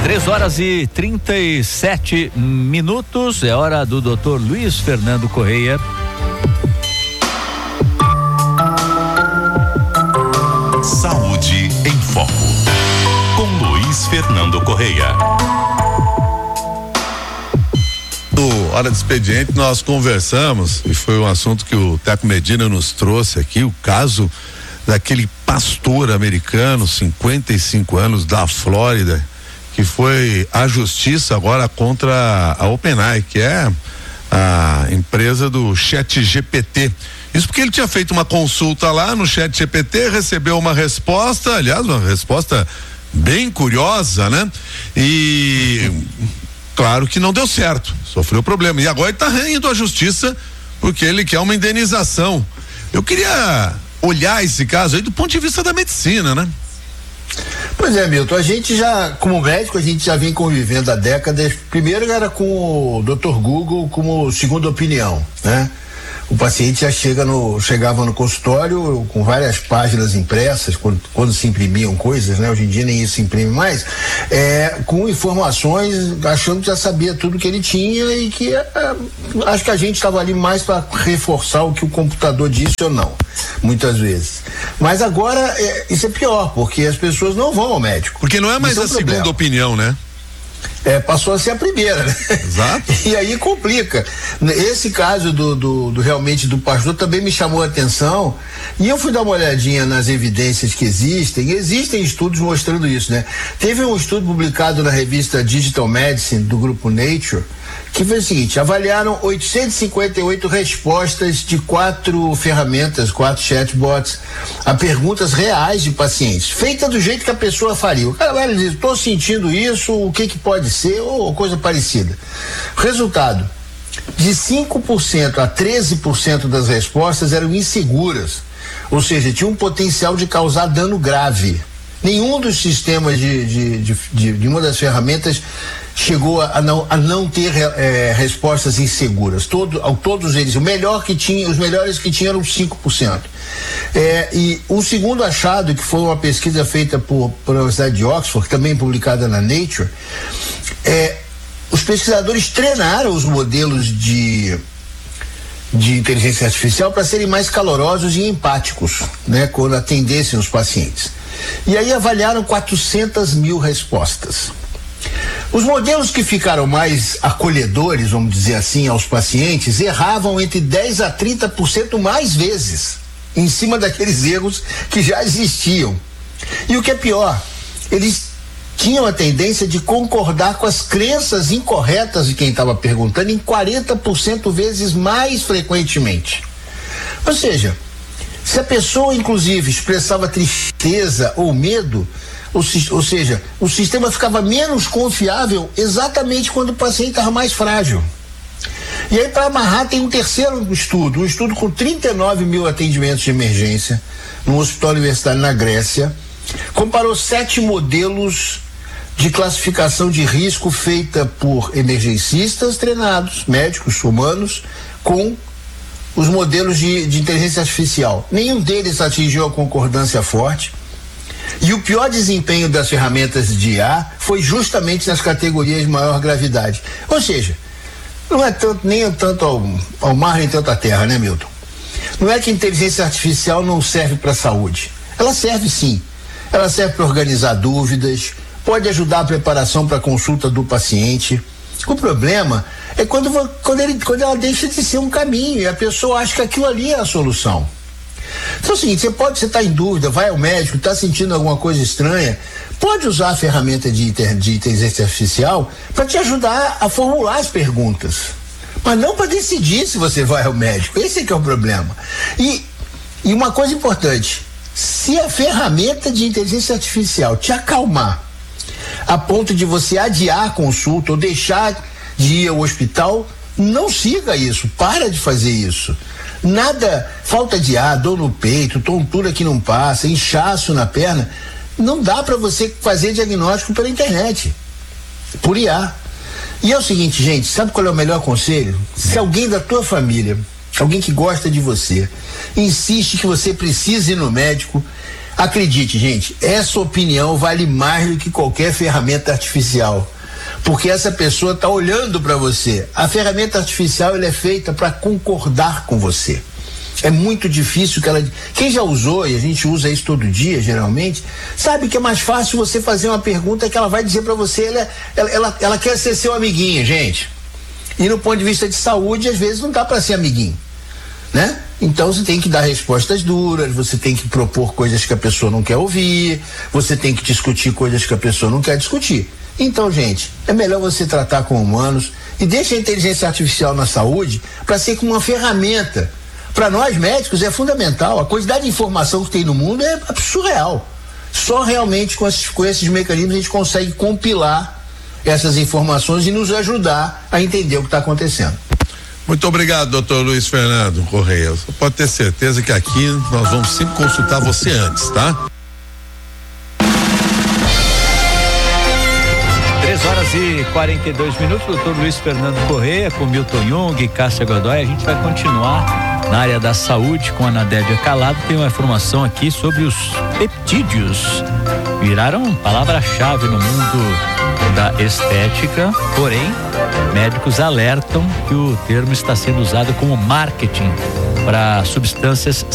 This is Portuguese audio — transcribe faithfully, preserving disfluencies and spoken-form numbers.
três horas e trinta e sete minutos, é hora do doutor Luiz Fernando Correia. Saúde em Foco, com Luiz Fernando Correia. No Hora de Expediente nós conversamos, e foi um assunto que o Teco Medina nos trouxe aqui, o caso daquele pastor americano, cinquenta e cinco anos, da Flórida, que foi à justiça agora contra a OpenAI, que é a empresa do ChatGPT. Isso porque ele tinha feito uma consulta lá no ChatGPT, recebeu uma resposta, aliás, uma resposta bem curiosa, né? E claro que não deu certo, sofreu problema. E agora ele está indo à justiça porque ele quer uma indenização. Eu queria olhar esse caso aí do ponto de vista da medicina, né? Pois é, Milton, a gente já, como médico, a gente já vem convivendo há décadas. Primeiro era com o doutor Google como segunda opinião, né? O paciente já chega no, chegava no consultório com várias páginas impressas, quando, quando se imprimiam coisas, né? Hoje em dia nem isso se imprime mais, é, com informações, achando que já sabia tudo que ele tinha e que é, acho que a gente estava ali mais para reforçar o que o computador disse ou não, muitas vezes. Mas agora é, isso é pior, porque as pessoas não vão ao médico. Porque não é mais a segunda opinião, né? É, passou a ser a primeira, né? Exato. E aí complica. Esse caso do, do, do realmente do pastor também me chamou a atenção, e eu fui dar uma olhadinha nas evidências que existem. Existem estudos mostrando isso, né? Teve um estudo publicado na revista Digital Medicine do grupo Nature, que foi o seguinte: avaliaram oitocentas e cinquenta e oito respostas de quatro ferramentas, quatro chatbots, a perguntas reais de pacientes, feita do jeito que a pessoa faria. O cara vai dizer, estou sentindo isso, o que que pode ser, ou coisa parecida. Resultado: de cinco por cento a treze por cento das respostas eram inseguras, ou seja, tinha um potencial de causar dano grave. Nenhum dos sistemas de, de, de, de, de uma das ferramentas chegou a não, a não ter é, respostas inseguras. Todo, ao, todos eles, o melhor que tinha, os melhores que tinham eram cinco por cento. É, e o segundo achado, que foi uma pesquisa feita por, pela Universidade de Oxford, também publicada na Nature, é, os pesquisadores treinaram os modelos de de inteligência artificial para serem mais calorosos e empáticos, né, quando atendessem os pacientes. E aí avaliaram quatrocentas mil respostas. Os modelos que ficaram mais acolhedores, vamos dizer assim, aos pacientes, erravam entre dez a trinta por cento mais vezes, em cima daqueles erros que já existiam. E o que é pior, eles tinham a tendência de concordar com as crenças incorretas de quem estava perguntando em quarenta por cento vezes mais frequentemente. Ou seja, se a pessoa, inclusive, expressava tristeza ou medo, ou, se, ou seja, o sistema ficava menos confiável exatamente quando o paciente estava mais frágil. E aí, para amarrar, tem um terceiro estudo, um estudo com trinta e nove mil atendimentos de emergência num hospital universitário na Grécia, comparou sete modelos de classificação de risco feita por emergencistas treinados, médicos humanos, com os modelos de, de inteligência artificial. Nenhum deles atingiu a concordância forte, e o pior desempenho das ferramentas de I A foi justamente nas categorias de maior gravidade. Ou seja, não é tanto, nem tanto ao, ao mar nem tanto à terra, né, Milton? Não é que a inteligência artificial não serve para a saúde. Ela serve sim. Ela serve para organizar dúvidas, pode ajudar a preparação para a consulta do paciente. O problema é quando, quando, ele, quando ela deixa de ser um caminho e a pessoa acha que aquilo ali é a solução. Então é o seguinte, você pode, você está em dúvida, vai ao médico, está sentindo alguma coisa estranha, pode usar a ferramenta de, de inteligência artificial para te ajudar a formular as perguntas, mas não para decidir se você vai ao médico. Esse é que é o problema. E, e uma coisa importante, se a ferramenta de inteligência artificial te acalmar a ponto de você adiar a consulta ou deixar de ir ao hospital, não siga isso, para de fazer isso. Nada, falta de ar, dor no peito, tontura que não passa, inchaço na perna, não dá para você fazer diagnóstico pela internet, por I A. E é o seguinte, gente, sabe qual é o melhor conselho? Se alguém da tua família, alguém que gosta de você, insiste que você precise ir no médico, Acredite, gente, essa opinião vale mais do que qualquer ferramenta artificial. Porque essa pessoa está olhando para você. A ferramenta artificial ela é feita para concordar com você. É muito difícil que ela... Quem já usou, e a gente usa isso todo dia, geralmente, sabe que é mais fácil você fazer uma pergunta que ela vai dizer para você, ela, ela, ela, ela quer ser seu amiguinho, gente. E no ponto de vista de saúde, às vezes não dá para ser amiguinho, né? Então você tem que dar respostas duras, você tem que propor coisas que a pessoa não quer ouvir, você tem que discutir coisas que a pessoa não quer discutir. Então, gente, é melhor você tratar com humanos e deixa a inteligência artificial na saúde para ser como uma ferramenta. Para nós médicos é fundamental. A quantidade de informação que tem no mundo é surreal. Só realmente com esses, com esses mecanismos a gente consegue compilar essas informações e nos ajudar a entender o que está acontecendo. Muito obrigado, doutor Luiz Fernando Correia. Você pode ter certeza que aqui nós vamos sempre consultar você antes, tá? três horas e quarenta e dois minutos, doutor Luiz Fernando Correia, com Milton Jung e Cássia Godoy. A gente vai continuar na área da saúde com a Anadélia Calado. Tem uma informação aqui sobre os peptídeos. Viraram palavra-chave no mundo da estética, porém, médicos alertam que o termo está sendo usado como marketing para substâncias